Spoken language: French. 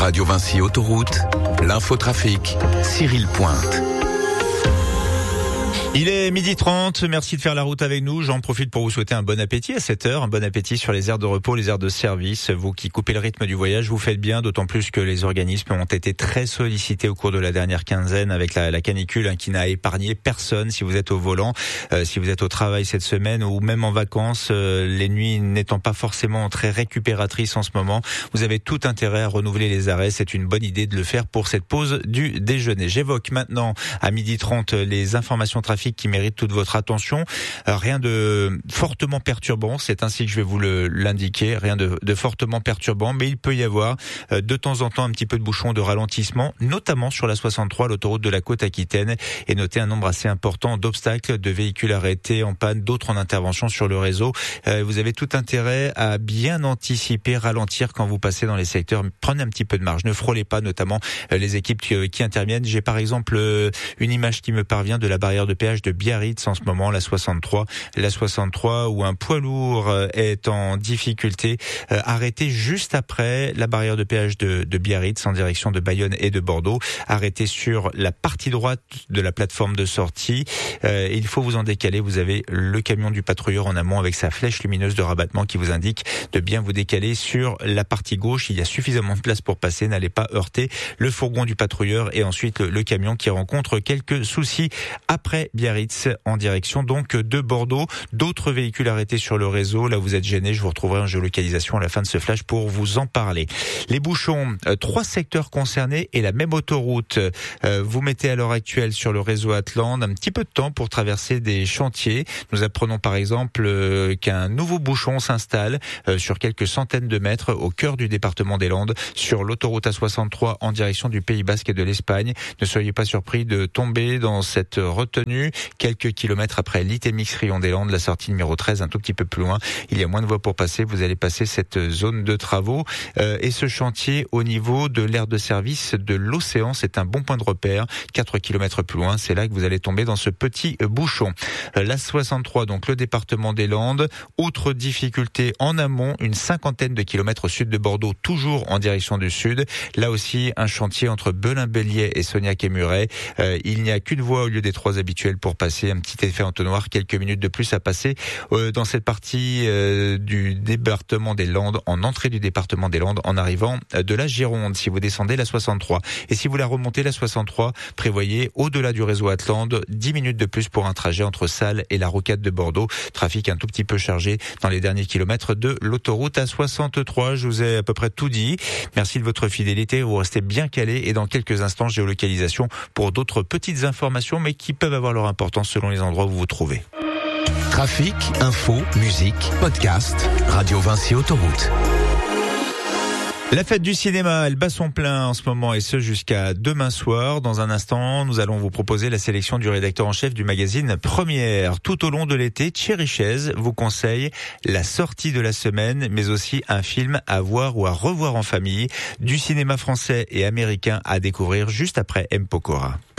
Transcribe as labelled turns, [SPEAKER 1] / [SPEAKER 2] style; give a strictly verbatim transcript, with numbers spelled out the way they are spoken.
[SPEAKER 1] Radio Vinci Autoroute, l'infotrafic, Cyril Pointe.
[SPEAKER 2] Il est midi trente, merci de faire la route avec nous. J'en profite pour vous souhaiter un bon appétit à cette heure, un bon appétit sur les aires de repos, les aires de service. Vous qui coupez le rythme du voyage, vous faites bien, d'autant plus que les organismes ont été très sollicités au cours de la dernière quinzaine avec la, la canicule hein, qui n'a épargné personne. Si vous êtes au volant, euh, si vous êtes au travail cette semaine ou même en vacances, euh, les nuits n'étant pas forcément très récupératrices en ce moment, vous avez tout intérêt à renouveler les arrêts. C'est une bonne idée de le faire pour cette pause du déjeuner. J'évoque maintenant à midi trente les informations trafic qui mérite toute votre attention. Euh, rien de fortement perturbant, c'est ainsi que je vais vous le, l'indiquer, rien de, de fortement perturbant, mais il peut y avoir euh, de temps en temps un petit peu de bouchon, de ralentissement, notamment sur la soixante-trois, l'autoroute de la côte aquitaine, et notez un nombre assez important d'obstacles, de véhicules arrêtés en panne, d'autres en intervention sur le réseau. Euh, vous avez tout intérêt à bien anticiper, ralentir quand vous passez dans les secteurs. Prenez un petit peu de marge, ne frôlez pas notamment euh, les équipes qui, qui interviennent. J'ai par exemple euh, une image qui me parvient de la barrière de péage de Biarritz en ce moment, la soixante-trois, la soixante-trois où un poids lourd est en difficulté, euh, arrêté juste après la barrière de péage de, de Biarritz en direction de Bayonne et de Bordeaux, arrêté sur la partie droite de la plateforme de sortie. Euh, il faut vous en décaler, vous avez le camion du patrouilleur en amont avec sa flèche lumineuse de rabattement qui vous indique de bien vous décaler sur la partie gauche. Il y a suffisamment de place pour passer, n'allez pas heurter le fourgon du patrouilleur et ensuite le, le camion qui rencontre quelques soucis après Biarritz en direction donc de Bordeaux. D'autres véhicules arrêtés sur le réseau. Là, vous êtes gênés. Je vous retrouverai en géolocalisation à la fin de ce flash pour vous en parler. Les bouchons, euh, trois secteurs concernés et la même autoroute. Euh, vous mettez à l'heure actuelle sur le réseau Atland un petit peu de temps pour traverser des chantiers. Nous apprenons par exemple euh, qu'un nouveau bouchon s'installe euh, sur quelques centaines de mètres au cœur du département des Landes sur l'autoroute A soixante-trois en direction du Pays Basque et de l'Espagne. Ne soyez pas surpris de tomber dans cette retenue quelques kilomètres après l'Itémix-Rion-des-Landes, la sortie numéro treize, un tout petit peu plus loin. Il y a moins de voies pour passer. Vous allez passer cette zone de travaux. Euh, et ce chantier au niveau de l'aire de service de l'Océan, c'est un bon point de repère. quatre kilomètres plus loin, c'est là que vous allez tomber dans ce petit bouchon. Euh, la soixante-trois, donc le département des Landes. Autre difficulté en amont, une cinquantaine de kilomètres au sud de Bordeaux, toujours en direction du sud. Là aussi, un chantier entre Belin-Bélier et Sognac-et-Muret. Euh, il n'y a qu'une voie au lieu des trois habituelles pour passer. Un petit effet entonnoir, quelques minutes de plus à passer euh, dans cette partie euh, du département des Landes, en entrée du département des Landes, en arrivant euh, de la Gironde, si vous descendez la soixante-trois. Et si vous la remontez la soixante-trois, prévoyez au-delà du réseau Atland, dix minutes de plus pour un trajet entre Salles et la Rocade de Bordeaux. Trafic un tout petit peu chargé dans les derniers kilomètres de l'autoroute A soixante-trois. Je vous ai à peu près tout dit. Merci de votre fidélité. Vous restez bien calés et dans quelques instants, géolocalisation pour d'autres petites informations, mais qui peuvent avoir leur importance selon les endroits où vous vous trouvez.
[SPEAKER 1] Trafic, info, musique, podcast, Radio Vinci Autoroute.
[SPEAKER 2] La fête du cinéma, elle bat son plein en ce moment et ce jusqu'à demain soir. Dans un instant, nous allons vous proposer la sélection du rédacteur en chef du magazine Première. Tout au long de l'été, Thierry Chaise vous conseille la sortie de la semaine, mais aussi un film à voir ou à revoir en famille, du cinéma français et américain à découvrir juste après M. Pokora.